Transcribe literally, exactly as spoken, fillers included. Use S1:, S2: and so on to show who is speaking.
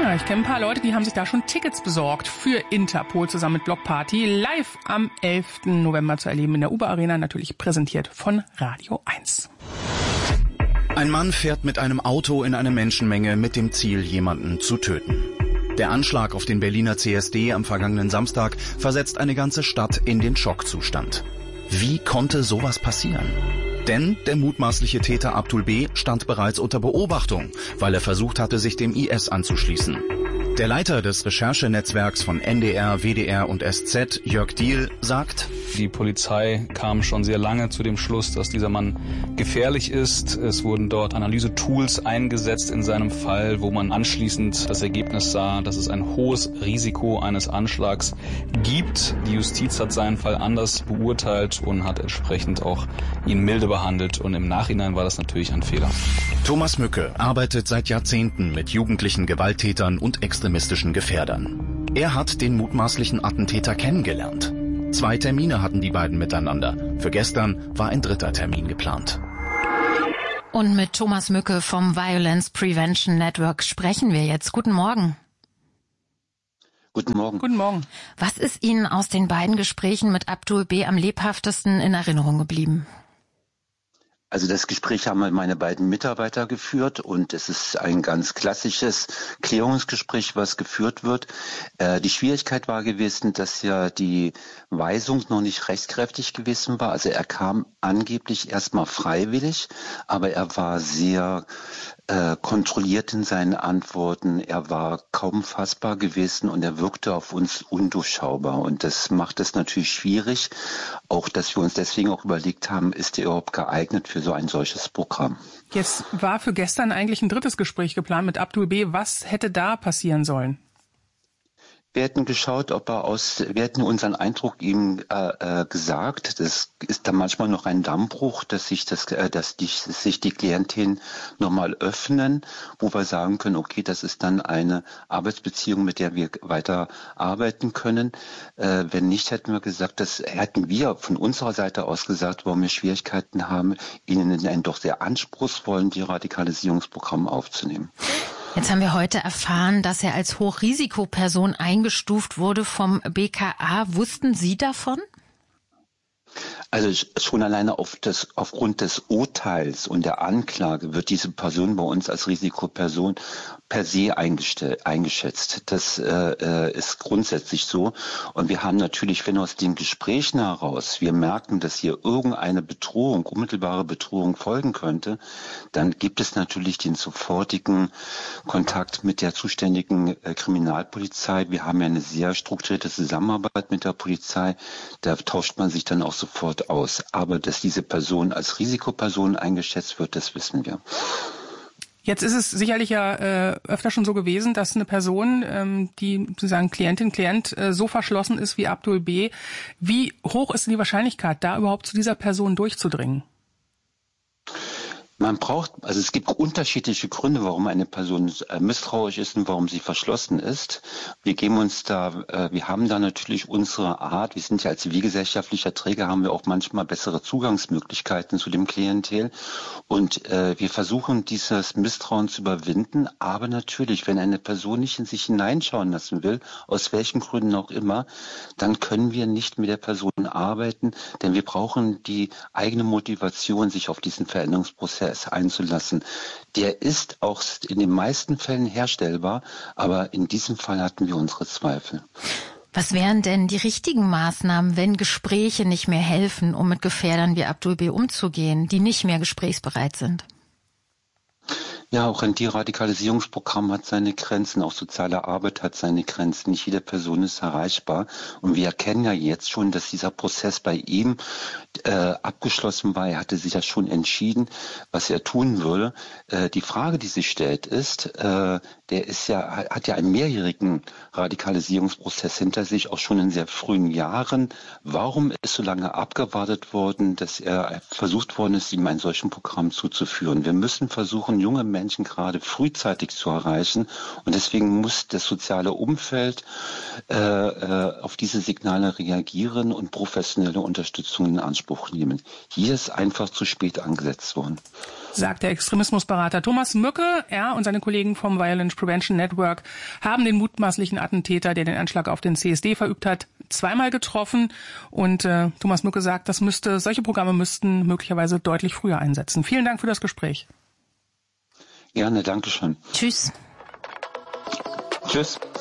S1: Ja, ich kenne ein paar Leute, die haben sich da schon Tickets besorgt für Interpol zusammen mit Block Party. Live am elften November zu erleben in der Uber Arena, natürlich präsentiert von Radio eins.
S2: Ein Mann fährt mit einem Auto in eine Menschenmenge mit dem Ziel, jemanden zu töten. Der Anschlag auf den Berliner C S D am vergangenen Samstag versetzt eine ganze Stadt in den Schockzustand. Wie konnte sowas passieren? Denn der mutmaßliche Täter Abdul B. stand bereits unter Beobachtung, weil er versucht hatte, sich dem I S anzuschließen. Der Leiter des Recherchenetzwerks von N D R, W D R und S Z, Jörg Diehl, sagt:
S3: Die Polizei kam schon sehr lange zu dem Schluss, dass dieser Mann gefährlich ist. Es wurden dort Analysetools eingesetzt in seinem Fall, wo man anschließend das Ergebnis sah, dass es ein hohes Risiko eines Anschlags gibt. Die Justiz hat seinen Fall anders beurteilt und hat entsprechend auch ihn milde behandelt. Und im Nachhinein war das natürlich ein Fehler.
S2: Thomas Mücke arbeitet seit Jahrzehnten mit jugendlichen Gewalttätern und extremistischen Gefährdern. Er hat den mutmaßlichen Attentäter kennengelernt. Zwei Termine hatten die beiden miteinander. Für gestern war ein dritter Termin geplant.
S4: Und mit Thomas Mücke vom Violence Prevention Network sprechen wir jetzt. Guten Morgen.
S5: Guten Morgen.
S1: Guten Morgen.
S4: Was ist Ihnen aus den beiden Gesprächen mit Abdul B. am lebhaftesten in Erinnerung geblieben?
S5: Also das Gespräch haben meine beiden Mitarbeiter geführt und es ist ein ganz klassisches Klärungsgespräch, was geführt wird. Äh, die Schwierigkeit war gewesen, dass ja die Weisung noch nicht rechtskräftig gewesen war. Also er kam angeblich erstmal freiwillig, aber er war sehr äh, kontrolliert in seinen Antworten. Er war kaum fassbar gewesen und er wirkte auf uns undurchschaubar. Und das macht es natürlich schwierig, auch dass wir uns deswegen auch überlegt haben, ist er überhaupt geeignet für so ein solches Programm.
S1: Jetzt war für gestern eigentlich ein drittes Gespräch geplant mit Abdul B. Was hätte da passieren sollen?
S5: Wir hätten geschaut, ob er aus, wir hätten unseren Eindruck ihm äh, äh, gesagt. Das ist dann manchmal noch ein Dammbruch, dass sich das, äh, dass die, sich die Klientinnen nochmal öffnen, wo wir sagen können, okay, das ist dann eine Arbeitsbeziehung, mit der wir weiter arbeiten können. Äh, wenn nicht, hätten wir gesagt, das hätten wir von unserer Seite aus gesagt, warum wir Schwierigkeiten haben, ihnen in ein doch sehr anspruchsvollen Deradikalisierungsprogramm aufzunehmen.
S4: Jetzt haben wir heute erfahren, dass er als Hochrisikoperson eingestuft wurde vom B K A. Wussten Sie davon?
S5: Also schon alleine auf das, aufgrund des Urteils und der Anklage wird diese Person bei uns als Risikoperson per se eingeschätzt. Das äh, ist grundsätzlich so. Und wir haben natürlich, wenn aus den Gesprächen heraus wir merken, dass hier irgendeine Bedrohung, unmittelbare Bedrohung folgen könnte, dann gibt es natürlich den sofortigen Kontakt mit der zuständigen äh, Kriminalpolizei. Wir haben ja eine sehr strukturierte Zusammenarbeit mit der Polizei. Da tauscht man sich dann auch sofort aus. Aber dass diese Person als Risikoperson eingeschätzt wird, das wissen wir.
S1: Jetzt ist es sicherlich ja äh, öfter schon so gewesen, dass eine Person, ähm, die sozusagen Klientin, Klient äh, so verschlossen ist wie Abdul B. Wie hoch ist die Wahrscheinlichkeit, da überhaupt zu dieser Person durchzudringen?
S5: Man braucht, also es gibt unterschiedliche Gründe, warum eine Person misstrauisch ist und warum sie verschlossen ist. Wir geben uns da, äh, wir haben da natürlich unsere Art, wir sind ja als zivilgesellschaftlicher Träger, haben wir auch manchmal bessere Zugangsmöglichkeiten zu dem Klientel und äh, wir versuchen dieses Misstrauen zu überwinden, aber natürlich, wenn eine Person nicht in sich hineinschauen lassen will, aus welchen Gründen auch immer, dann können wir nicht mit der Person arbeiten, denn wir brauchen die eigene Motivation, sich auf diesen Veränderungsprozess einzulassen. Der ist auch in den meisten Fällen herstellbar, aber in diesem Fall hatten wir unsere Zweifel.
S4: Was wären denn die richtigen Maßnahmen, wenn Gespräche nicht mehr helfen, um mit Gefährdern wie Abdul B. umzugehen, die nicht mehr gesprächsbereit sind?
S5: Ja, auch ein Deradikalisierungsprogramm hat seine Grenzen, auch soziale Arbeit hat seine Grenzen. Nicht jede Person ist erreichbar. Und wir erkennen ja jetzt schon, dass dieser Prozess bei ihm äh, abgeschlossen war. Er hatte sich ja schon entschieden, was er tun würde. Äh, die Frage, die sich stellt, ist, äh, der ist ja, hat ja einen mehrjährigen Radikalisierungsprozess hinter sich, auch schon in sehr frühen Jahren. Warum ist so lange abgewartet worden, dass er versucht worden ist, ihm ein solches Programm zuzuführen? Wir müssen versuchen, junge Menschen Menschen gerade frühzeitig zu erreichen. Und deswegen muss das soziale Umfeld äh, äh, auf diese Signale reagieren und professionelle Unterstützung in Anspruch nehmen. Hier ist einfach zu spät angesetzt worden.
S1: Sagt der Extremismusberater Thomas Mücke. Er und seine Kollegen vom Violence Prevention Network haben den mutmaßlichen Attentäter, der den Anschlag auf den C S D verübt hat, zweimal getroffen. Und äh, Thomas Mücke sagt, das müsste, solche Programme müssten möglicherweise deutlich früher einsetzen. Vielen Dank für das Gespräch.
S5: Gerne, danke schön.
S4: Tschüss.
S5: Tschüss.